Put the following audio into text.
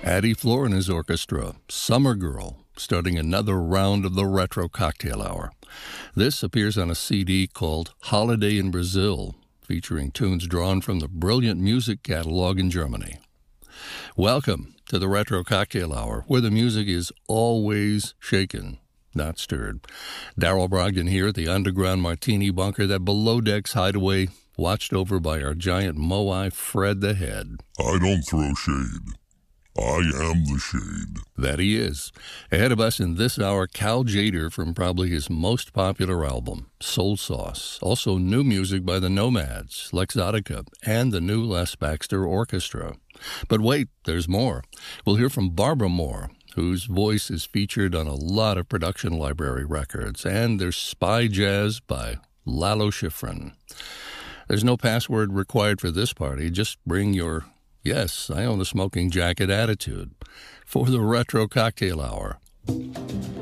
Addie Floor and his orchestra, Summer Girl, starting another round of the Retro Cocktail Hour. This appears on a CD called Holiday in Brazil, featuring tunes drawn from the brilliant music catalog in Germany. Welcome to the Retro Cocktail Hour, where the music is always shaken, not stirred. Daryl Brogdon here at the underground martini bunker, that below decks hideaway watched over by our giant Moai Fred the Head. I don't throw shade. I am the shade. That he is. Ahead of us in this hour, Cal Tjader from probably his most popular album, Soul Sauce. Also new music by the Nomads, Lexotica, and the new Les Baxter Orchestra. But wait, there's more. We'll hear from Barbara Moore, whose voice is featured on a lot of production library records, and there's Spy Jazz by Lalo Schifrin. There's no password required for this party. Just bring your "Yes, I own a smoking jacket" attitude for the Retro Cocktail Hour.